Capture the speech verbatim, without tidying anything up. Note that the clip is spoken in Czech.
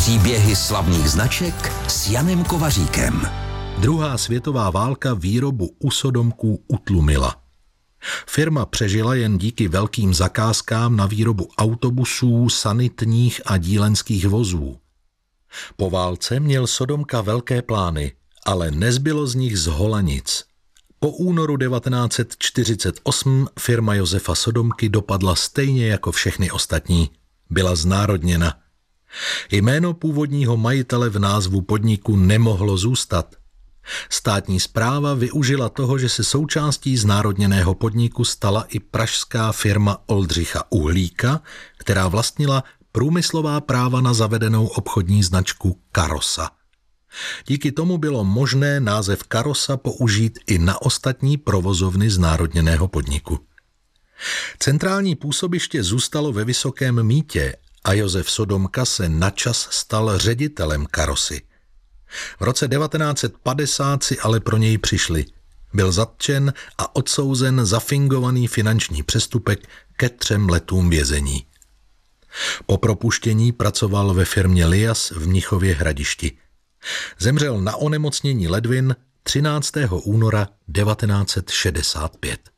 Příběhy slavných značek s Janem Kovaříkem. Druhá světová válka výrobu usodomků utlumila. Firma přežila jen díky velkým zakázkám na výrobu autobusů, sanitních a dílenských vozů. Po válce měl Sodomka velké plány, ale nezbylo z nich zhola nic. Po únoru devatenáct set čtyřicet osm firma Josefa Sodomky dopadla stejně jako všechny ostatní. Byla znárodněna. Jméno původního majitele v názvu podniku nemohlo zůstat. Státní správa využila toho, že se součástí znárodněného podniku stala i pražská firma Oldřicha Uhlíka, která vlastnila průmyslová práva na zavedenou obchodní značku Karosa. Díky tomu bylo možné název Karosa použít i na ostatní provozovny znárodněného podniku. Centrální působiště zůstalo ve Vysokém Mýtě a Josef Sodomka se načas stal ředitelem Karosy. V roce devatenáct set padesát si ale pro něj přišli. Byl zatčen a odsouzen za fingovaný finanční přestupek ke třem letům vězení. Po propuštění pracoval ve firmě Lias v Mnichově Hradišti. Zemřel na onemocnění ledvin třináctého února devatenáct set šedesát pět.